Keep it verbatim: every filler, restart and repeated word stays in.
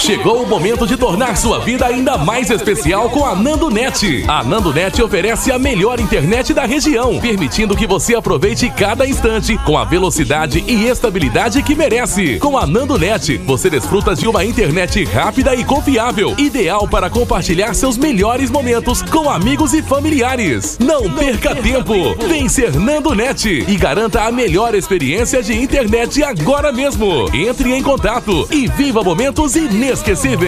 Chegou o momento de tornar sua vida ainda mais especial com a NandoNet. A NandoNet oferece a melhor internet da região, permitindo que você aproveite cada instante com a velocidade e estabilidade que merece. Com a NandoNet, você desfruta de uma internet rápida e confiável, ideal para compartilhar seus melhores momentos com amigos e familiares. Não perca tempo! Vem ser NandoNet e garanta a melhor experiência de internet agora mesmo. Entre em contato e viva momentos inesquecíveis.